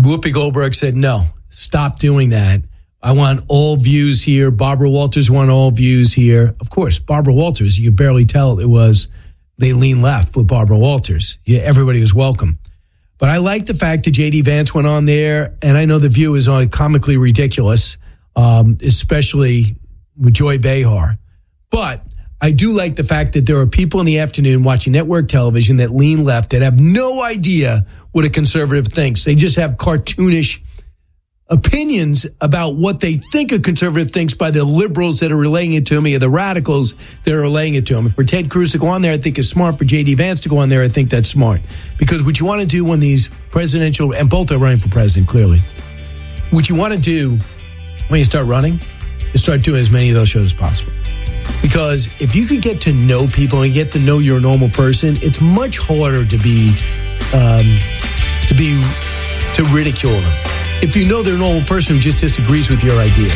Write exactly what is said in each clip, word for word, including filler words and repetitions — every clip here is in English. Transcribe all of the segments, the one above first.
Whoopi Goldberg said, no, stop doing that. I want all views here. Barbara Walters want all views here. Of course, Barbara Walters, you could barely tell it was they lean left with Barbara Walters. Yeah, everybody was welcome. But I like the fact that J D Vance went on there, and I know the View is only comically ridiculous, um, especially with Joy Behar. But I do like the fact that there are people in the afternoon watching network television that lean left that have no idea what a conservative thinks. They just have cartoonish opinions about what they think a conservative thinks by the liberals that are relaying it to me or the radicals that are relaying it to them. For Ted Cruz to go on there, I think is smart. For J D Vance to go on there, I think that's smart. Because what you want to do when these presidential, and both are running for president, clearly, what you want to do when you start running is start doing as many of those shows as possible. Because if you could get to know people and get to know you're a normal person, it's much harder to be, um, to be, to ridicule them. If you know they're a normal person who just disagrees with your ideas.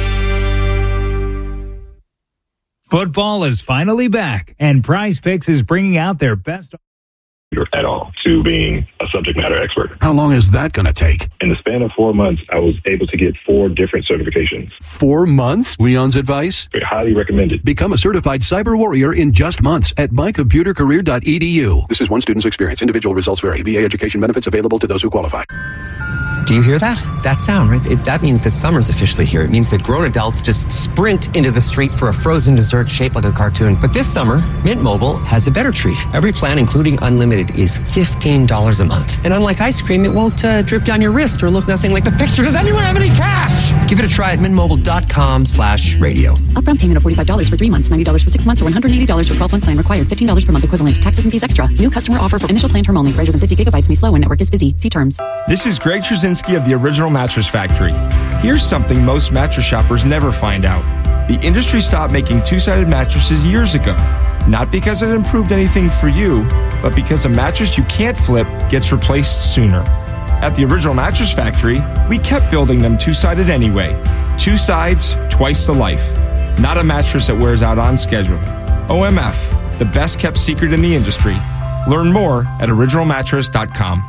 Football is finally back, and Prize Picks is bringing out their best at all to being a subject matter expert. How long is that going to take? In the span of four months, I was able to get four different certifications. Four months? Leon's advice? Highly recommended. Become a certified cyber warrior in just months at my computer career dot e d u. This is one student's experience. Individual results vary. V A education benefits available to those who qualify. Do you hear that? That sound, right? It, that means that summer's officially here. It means that grown adults just sprint into the street for a frozen dessert shaped like a cartoon. But this summer, Mint Mobile has a better treat. Every plan, including unlimited, is fifteen dollars a month. And unlike ice cream, it won't uh, drip down your wrist or look nothing like the picture. Does anyone have any cash? Give it a try at mintmobile.com slash radio. Upfront payment of forty-five dollars for three months, ninety dollars for six months, or one hundred eighty dollars for twelve-month plan required. fifteen dollars per month equivalent. Taxes and fees extra. New customer offer for initial plan term only. Greater than fifty gigabytes may slow when network is busy. See terms. This is Greg Trzynski of the Original Mattress Factory. Here's something most mattress shoppers never find out. The industry stopped making two-sided mattresses years ago. Not because it improved anything for you, but because a mattress you can't flip gets replaced sooner. At the Original Mattress Factory, we kept building them two-sided anyway. Two sides, twice the life. Not a mattress that wears out on schedule. O M F, the best kept secret in the industry. Learn more at original mattress dot com.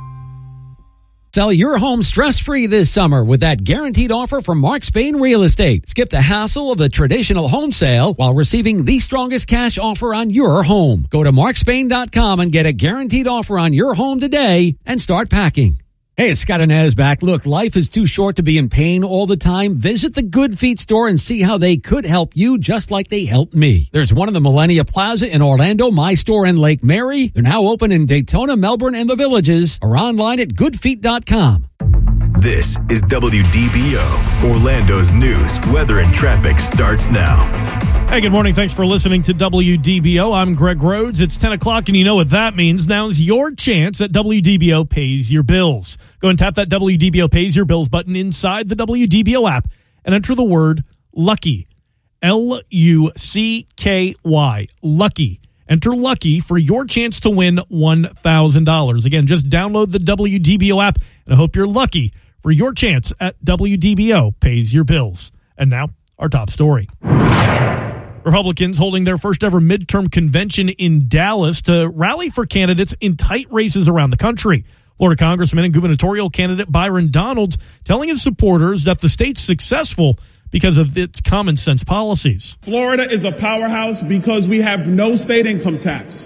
Sell your home stress-free this summer with that guaranteed offer from Mark Spain Real Estate. Skip the hassle of the traditional home sale while receiving the strongest cash offer on your home. Go to mark spain dot com and get a guaranteed offer on your home today and start packing. Hey, it's Scott Inez back. Look, life is too short to be in pain all the time. Visit the Good Feet store and see how they could help you just like they helped me. There's one in the Millennia Plaza in Orlando, my store in Lake Mary. They're now open in Daytona, Melbourne, and the Villages, or online at good feet dot com. This is W D B O. Orlando's news, weather, and traffic starts now. Hey, good morning. Thanks for listening to W D B O. I'm Greg Rhodes. It's ten o'clock, and you know what that means. Now's your chance at W D B O Pays Your Bills. Go and tap that W D B O Pays Your Bills button inside the W D B O app and enter the word LUCKY. L U C K Y. Lucky. Enter Lucky for your chance to win one thousand dollars. Again, just download the W D B O app, and I hope you're lucky for your chance at W D B O Pays Your Bills. And now, our top story. Republicans holding their first ever midterm convention in Dallas to rally for candidates in tight races around the country. Florida Congressman and gubernatorial candidate Byron Donalds telling his supporters that the state's successful because of its common sense policies. Florida is a powerhouse because we have no state income tax.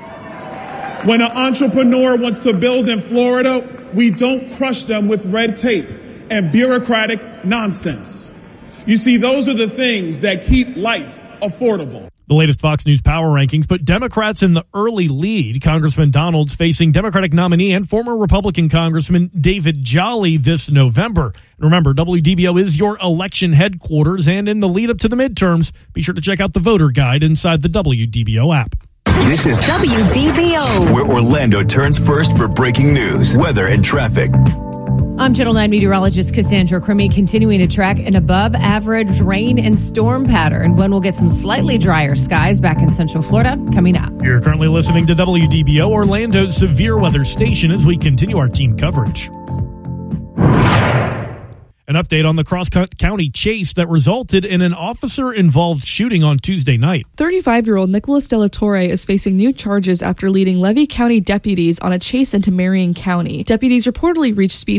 When an entrepreneur wants to build in Florida, we don't crush them with red tape and bureaucratic nonsense. You see, those are the things that keep life affordable. The latest Fox News Power Rankings put Democrats in the early lead. Congressman Donalds facing Democratic nominee and former Republican Congressman David Jolly this November. And remember, W D B O is your election headquarters, and in the lead up to the midterms, be sure to check out the voter guide inside the W D B O app. This is W D B O, where Orlando turns first for breaking news, weather, and traffic. I'm Channel nine meteorologist Cassandra Crummy, continuing to track an above-average rain and storm pattern. When we'll get some slightly drier skies back in Central Florida coming up. You're currently listening to W D B O, Orlando's severe weather station, as we continue our team coverage. An update on the cross-county chase that resulted in an officer-involved shooting on Tuesday night. thirty-five-year-old Nicholas De La Torre is facing new charges after leading Levy County deputies on a chase into Marion County. Deputies reportedly reached speed